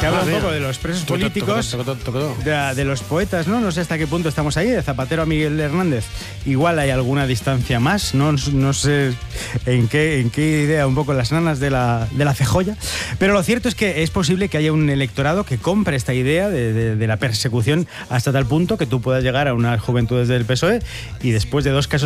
se habla un poco de los presos políticos, de los poetas, ¿no? No sé hasta qué punto estamos ahí, de Zapatero a Miguel Hernández. Igual hay alguna distancia más, no sé en qué idea un poco las nanas de la cejolla, pero lo cierto es que es posible que haya un electorado que compre esta idea de la persecución hasta tal punto que tú puedas llegar a unas juventudes del PSOE y después de 2 casos